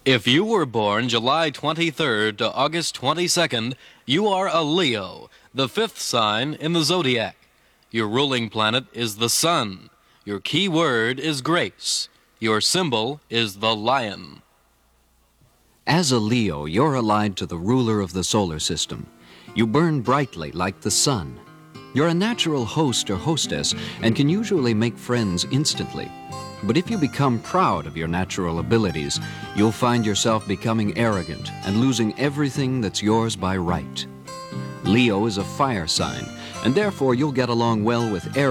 If you were born July 23rd to August 22nd, you are a Leo, the fifth sign in the zodiac. Your ruling planet is the sun. Your key word is grace. Your symbol is the lion. As a Leo, you're allied to the ruler of the solar system. You burn brightly like the sun. You're a natural host or hostess and can usually make friends instantly. But if you become proud of your natural abilities, you'll find yourself becoming arrogant and losing everything that's yours by right. Leo is a fire sign, and therefore you'll get along well with